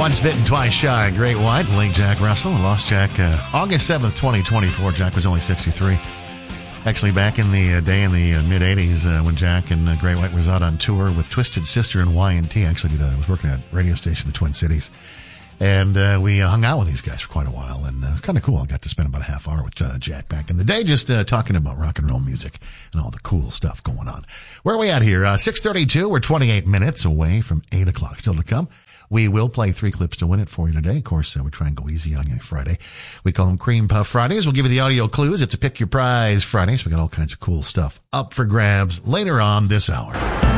Once bitten, twice shy. Great White, late Jack Russell. Lost Jack August 7th, 2024. Jack was only 63. Actually, back in the day in the mid-'80s when Jack and Great White was out on tour with Twisted Sister and Y&T. Actually, I was working at a radio station in the Twin Cities. And we hung out with these guys for quite a while, and it was kind of cool. I got to spend about a half hour with Jack back in the day, just talking about rock and roll music and all the cool stuff going on. Where are we at here? 6:32. We're 28 minutes away from 8 o'clock. Still to come. We will play 3 clips to win it for you today. Of course, we try and go easy on you Friday. We call them Cream Puff Fridays. We'll give you the audio clues. It's a Pick Your Prize Friday, so we got all kinds of cool stuff up for grabs later on this hour.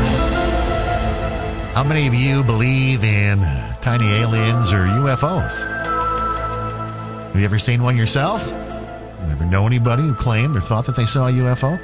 How many of you believe in tiny aliens or UFOs? Have you ever seen one yourself? You ever know anybody who claimed or thought that they saw a UFO?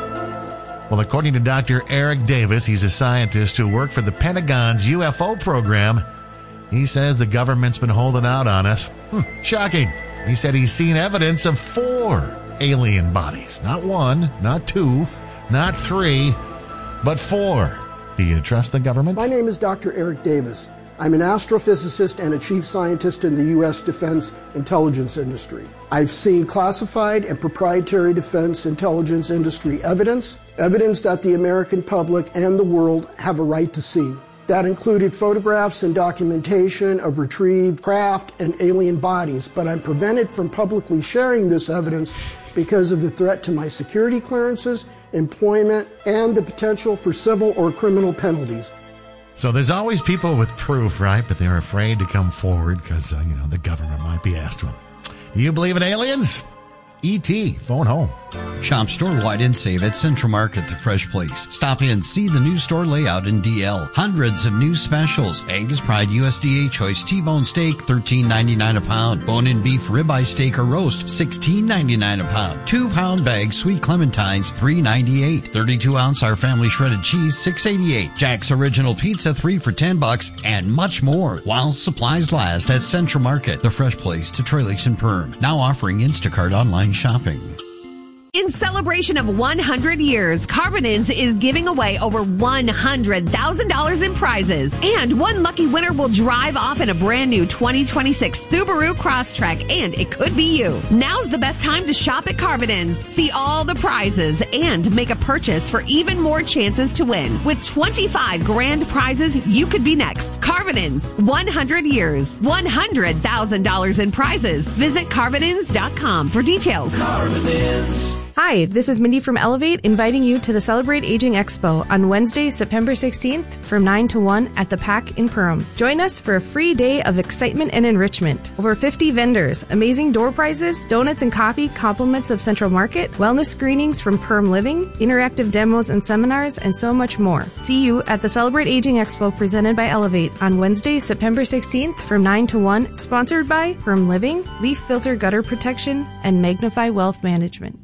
Well, according to Dr. Eric Davis, he's a scientist who worked for the Pentagon's UFO program. He says the government's been holding out on us. Shocking. He said he's seen evidence of 4 alien bodies. Not 1, not 2, not 3, but 4. Do you trust the government? My name is Dr. Eric Davis. I'm an astrophysicist and a chief scientist in the U.S. defense intelligence industry. I've seen classified and proprietary defense intelligence industry evidence that the American public and the world have a right to see. That included photographs and documentation of retrieved craft and alien bodies, but I'm prevented from publicly sharing this evidence because of the threat to my security clearances, employment, and the potential for civil or criminal penalties. So there's always people with proof, right? But they're afraid to come forward because, the government might be asked to them. Do you believe in aliens? E.T. Phone home. Shop store-wide and save at Central Market, the Fresh Place. Stop in, see the new store layout in DL. Hundreds of new specials. Angus Pride USDA Choice T-bone steak, $13.99 a pound. Bone-in beef ribeye steak or roast, $16.99 a pound. 2-pound bag sweet clementines, $3.98. 32-ounce Our Family shredded cheese, $6.88. Jack's Original Pizza, 3 for $10, and much more. While supplies last at Central Market, the Fresh Place, Detroit Lakes and Perm. Now offering Instacart online shopping. In celebration of 100 years, Carbonins is giving away over $100,000 in prizes. And one lucky winner will drive off in a brand new 2026 Subaru Crosstrek, and it could be you. Now's the best time to shop at Carbonins. See all the prizes and make a purchase for even more chances to win. With 25 grand prizes, you could be next. Carbonins, 100 years, $100,000 in prizes. Visit Carbonins.com for details. Carbonins. Hi, this is Mindy from Elevate, inviting you to the Celebrate Aging Expo on Wednesday, September 16th from 9 to 1 at the PAC in Perham. Join us for a free day of excitement and enrichment. Over 50 vendors, amazing door prizes, donuts and coffee, compliments of Central Market, wellness screenings from Perm Living, interactive demos and seminars, and so much more. See you at the Celebrate Aging Expo presented by Elevate on Wednesday, September 16th from 9 to 1, sponsored by Perm Living, Leaf Filter Gutter Protection, and Magnify Wealth Management.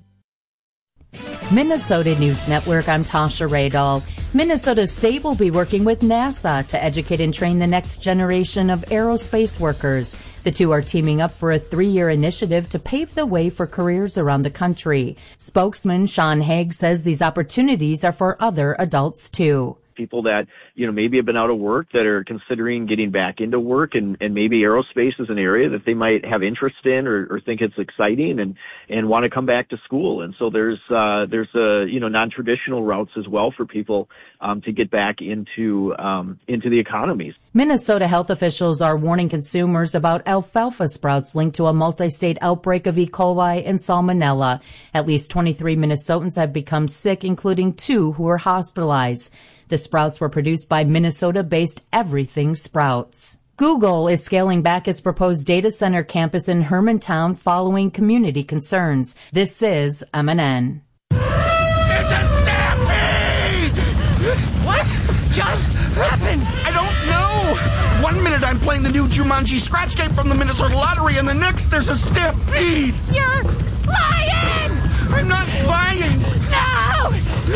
Minnesota News Network, I'm Tasha Radall. Minnesota State will be working with NASA to educate and train the next generation of aerospace workers. The two are teaming up for a 3-year initiative to pave the way for careers around the country. Spokesman Sean Haig says these opportunities are for other adults too. People that, maybe have been out of work that are considering getting back into work, and maybe aerospace is an area that they might have interest in or think it's exciting and want to come back to school. And so there's non-traditional routes as well for people to get back into the economies. Minnesota health officials are warning consumers about alfalfa sprouts linked to a multi-state outbreak of E. coli and salmonella. At least 23 Minnesotans have become sick, including 2 who were hospitalized. The sprouts were produced by Minnesota-based Everything Sprouts. Google is scaling back its proposed data center campus in Hermantown following community concerns. This is MNN. It's a stampede! What just happened? I don't know. 1 minute I'm playing the new Jumanji Scratch Game from the Minnesota Lottery, and the next there's a stampede. You're lying! I'm not lying. No!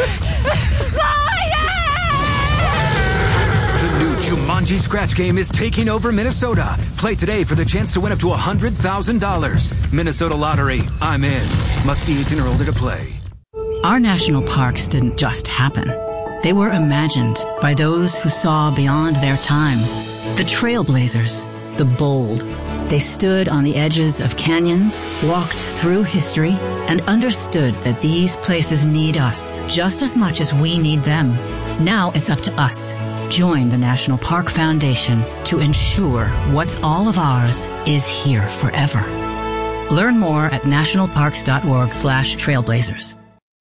Lying! The new Jumanji Scratch Game is taking over Minnesota. Play today for the chance to win up to $100,000. Minnesota Lottery. I'm in. Must be 18 or older to play. Our national parks didn't just happen. They were imagined by those who saw beyond their time. The trailblazers, the bold. They stood on the edges of canyons, walked through history, and understood that these places need us just as much as we need them. Now it's up to us. Join the National Park Foundation to ensure what's all of ours is here forever. Learn more at nationalparks.org/trailblazers.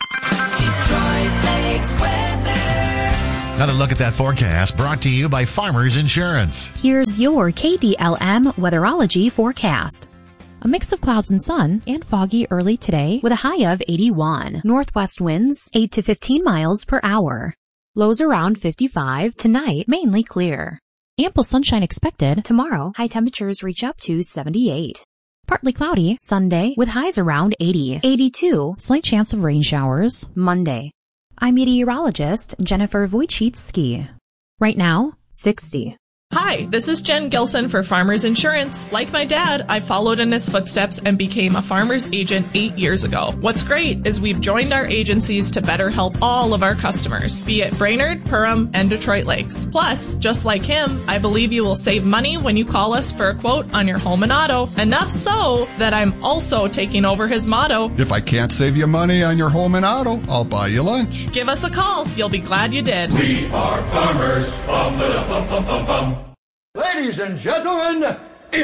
Another look at that forecast brought to you by Farmers Insurance. Here's your KDLM weatherology forecast. A mix of clouds and sun and foggy early today with a high of 81. Northwest winds 8 to 15 miles per hour. Lows around 55. Tonight, mainly clear. Ample sunshine expected. Tomorrow, high temperatures reach up to 78. Partly cloudy Sunday with highs around 80. 82. Slight chance of rain showers Monday. I'm meteorologist Jennifer Wojcicki. Right now, 60. Hi, this is Jen Gilson for Farmers Insurance. Like my dad, I followed in his footsteps and became a farmer's agent 8 years ago. What's great is we've joined our agencies to better help all of our customers, be it Brainerd, Perham, and Detroit Lakes. Plus, just like him, I believe you will save money when you call us for a quote on your home and auto. Enough so that I'm also taking over his motto. If I can't save you money on your home and auto, I'll buy you lunch. Give us a call. You'll be glad you did. We are farmers. Bum-ba-da-bum-bum-bum. Ladies and gentlemen,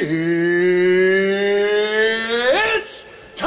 it's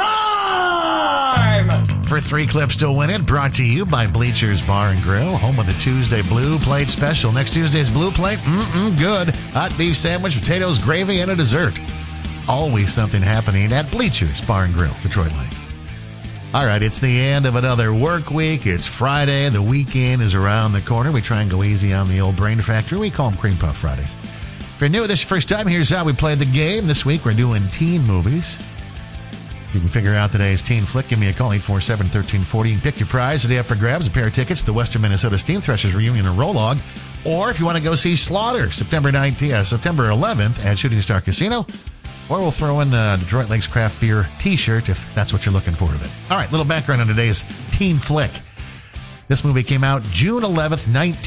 time! For 3 clips to win it, brought to you by Bleachers Bar and Grill, home of the Tuesday Blue Plate Special. Next Tuesday's Blue Plate, good. Hot beef sandwich, potatoes, gravy, and a dessert. Always something happening at Bleachers Bar and Grill, Detroit Lakes. All right, it's the end of another work week. It's Friday. The weekend is around the corner. We try and go easy on the old brain factory. We call them Cream Puff Fridays. If you're new, this is your first time, here's how we play the game. This week, we're doing teen movies. You can figure out today's teen flick. Give me a call, 847-1340. You can pick your prize today up for grabs, a pair of tickets to the Western Minnesota Steam Threshers reunion in Rolog. Or if you want to go see Slaughter, September 11th at Shooting Star Casino. Or we'll throw in a Detroit Lakes Craft Beer t-shirt if that's what you're looking for today. All right, little background on today's teen flick. This movie came out June 11th,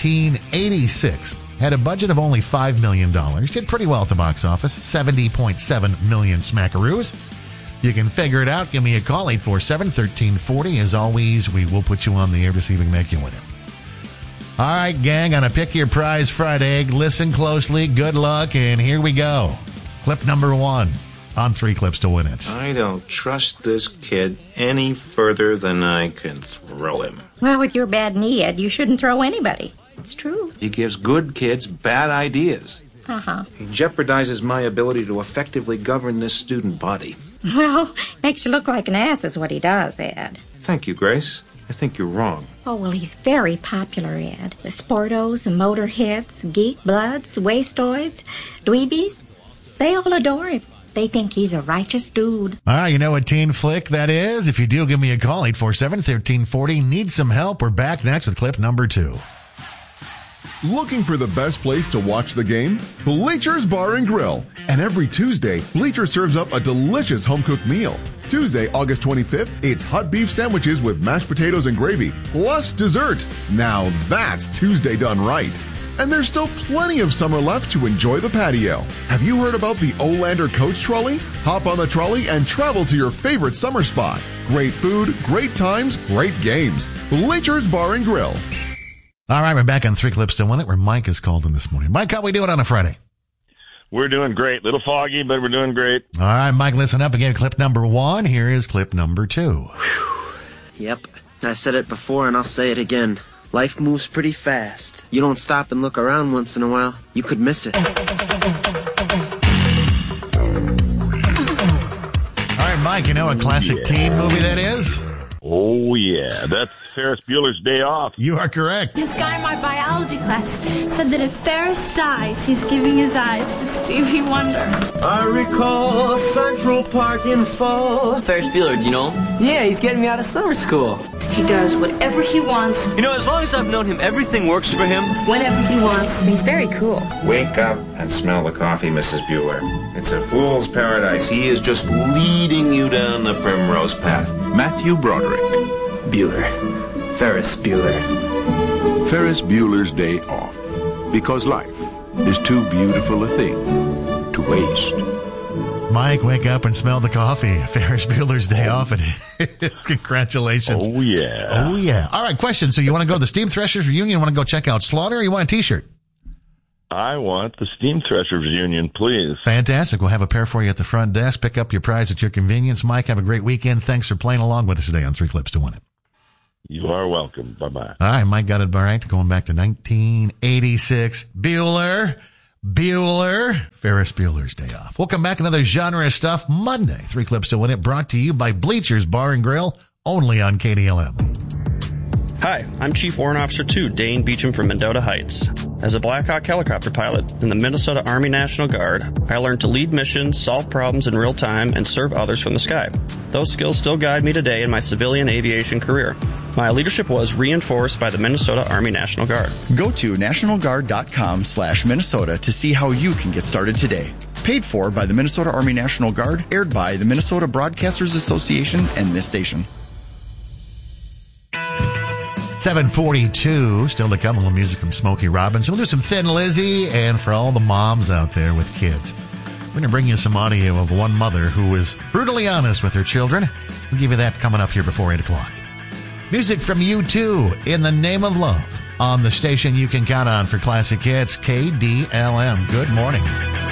1986. Had a budget of only $5 million. Did pretty well at the box office. 70.7 million smackaroos. You can figure it out. Give me a call, 847-1340. As always, we will put you on the air to see if we can make you win it. All right, gang, on a Pick Your Prize Friday. Listen closely. Good luck, and here we go. Clip number 1 on 3 clips to win it. I don't trust this kid any further than I can throw him. Well, with your bad knee, Ed, you shouldn't throw anybody. It's true. He gives good kids bad ideas. Uh-huh. He jeopardizes my ability to effectively govern this student body. Well, makes you look like an ass is what he does, Ed. Thank you, Grace. I think you're wrong. Oh, well, he's very popular, Ed. The sportos, the motorheads, geek bloods, wastoids, dweebies, they all adore him. They think he's a righteous dude. All right, you know what teen flick that is? If you do, give me a call, 847-1340. Need some help? We're back next with clip number 2. Looking for the best place to watch the game? Bleachers Bar and Grill. And every Tuesday, Bleacher serves up a delicious home-cooked meal. Tuesday, August 25th, it's hot beef sandwiches with mashed potatoes and gravy, plus dessert. Now that's Tuesday done right. And there's still plenty of summer left to enjoy the patio. Have you heard about the Olander Coach Trolley? Hop on the trolley and travel to your favorite summer spot. Great food, great times, great games. Bleachers Bar and Grill. All right, we're back on 3 clips to win it, where Mike is called in this morning. Mike, how we doing on a Friday? We're doing great. Little foggy, but we're doing great. All right, Mike, listen up again. Clip number 1. Here is clip number 2. Yep. I said it before and I'll say it again. Life moves pretty fast. You don't stop and look around once in a while, you could miss it. All right, Mike, you know what classic teen movie that is? Oh, yeah. That's Ferris Bueller's Day Off. You are correct. This guy in my biology class said that if Ferris dies, he's giving his eyes to Stevie Wonder. I recall Central Park in fall. Ferris Bueller, do you know him? Yeah, he's getting me out of summer school. He does whatever he wants. You know, as long as I've known him, everything works for him. Whenever he wants. He's very cool. Wake up and smell the coffee, Mrs. Bueller. It's a fool's paradise. He is just leading you down the primrose path. Matthew Broderick. Bueller. Ferris Bueller. Ferris Bueller's Day Off. Because life is too beautiful a thing to waste. Mike, wake up and smell the coffee. Ferris Bueller's Day Off it is. Congratulations. Oh, yeah. Oh, yeah. All right, question. So you want to go to the Steam Threshers Reunion? Want to go check out Slaughter, or you want a T-shirt? I want the Steam Threshers Reunion, please. Fantastic. We'll have a pair for you at the front desk. Pick up your prize at your convenience. Mike, have a great weekend. Thanks for playing along with us today on 3 Clips to Win It. You are welcome. Bye-bye. All right, Mike got it all right. Going back to 1986. Bueller, Ferris Bueller's Day Off. We'll come back another genre of stuff Monday. 3 Clips to Win It, brought to you by Bleachers Bar and Grill, only on KDLM. Hi, I'm Chief Warrant Officer 2, Dane Beecham from Mendota Heights. As a Black Hawk helicopter pilot in the Minnesota Army National Guard, I learned to lead missions, solve problems in real time, and serve others from the sky. Those skills still guide me today in my civilian aviation career. My leadership was reinforced by the Minnesota Army National Guard. Go to nationalguard.com/Minnesota to see how you can get started today. Paid for by the Minnesota Army National Guard, aired by the Minnesota Broadcasters Association and this station. 7:42, still to come, a little music from Smokey Robinson. We'll do some Thin Lizzy, and for all the moms out there with kids, we're going to bring you some audio of one mother who is brutally honest with her children. We'll give you that coming up here before 8 o'clock. Music from U2, In the Name of Love, on the station you can count on for classic hits, KDLM. Good morning.